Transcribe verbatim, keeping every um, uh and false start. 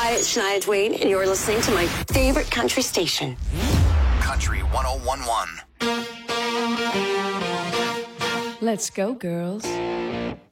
Hi, it's Shania Twain, and you're listening to my favorite country station. Country one oh one one. Let's go, girls.